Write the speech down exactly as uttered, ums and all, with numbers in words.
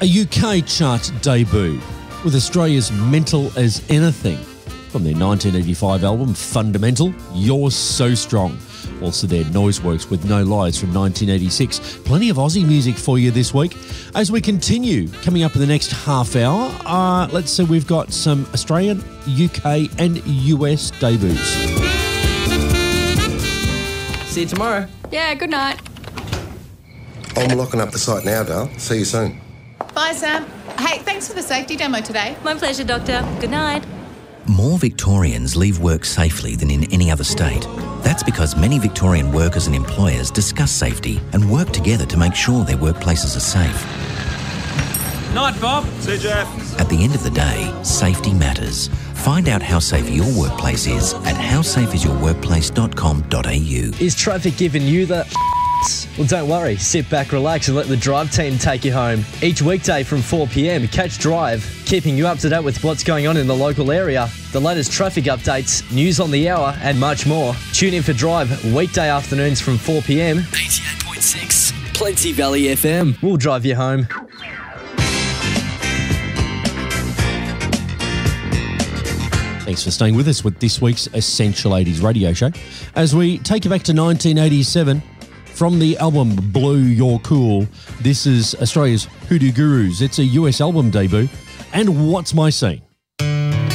A U K chart debut with Australia's Mental as Anything from their nineteen eighty-five album Fundamental, You're So Strong. Also their Noiseworks with No Lies from nineteen eighty-six. Plenty of Aussie music for you this week. As we continue, coming up in the next half hour, uh, let's see, we've got some Australian, U K and U S debuts. See you tomorrow. Yeah, good night. I'm locking up the site now, Dale. See you soon. Bye, Sam. Hey, thanks for the safety demo today. My pleasure, Doctor. Good night. More Victorians leave work safely than in any other state. That's because many Victorian workers and employers discuss safety and work together to make sure their workplaces are safe. Night, Bob. See you, Jeff. At the end of the day, safety matters. Find out how safe your workplace is at how safe is your workplace dot com dot a u. Is traffic giving you the... Well, don't worry. Sit back, relax and let the Drive team take you home. Each weekday from four p.m, catch Drive, keeping you up to date with what's going on in the local area, the latest traffic updates, news on the hour and much more. Tune in for Drive weekday afternoons from four p.m. eighty-eight point six Plenty Valley F M. We'll drive you home. Thanks for staying with us with this week's Essential eighties radio show. As we take you back to nineteen eighty-seven, from the album Blue You're Cool, this is Australia's Hoodoo Gurus. It's a U S album debut. And What's My Scene?